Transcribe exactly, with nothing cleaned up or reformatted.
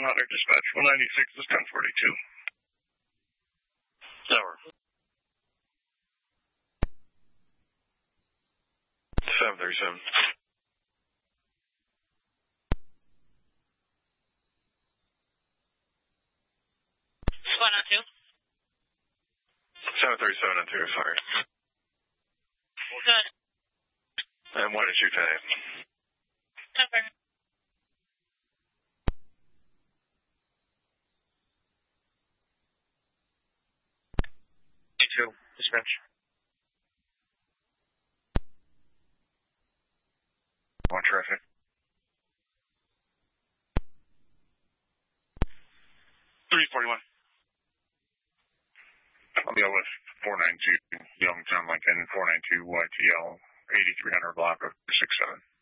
hundred, dispatch one ninety-six is ten forty-two. Tower. seven thirty-seven. Squad on two. seven thirty-seven on two, sorry. Good. And one issue ten eight. Cover. two, dispatch. One traffic. three forty-one. I'll deal with four nine two Youngtown Lincoln, four nine two Y T L, eighty-three hundred block of six seven.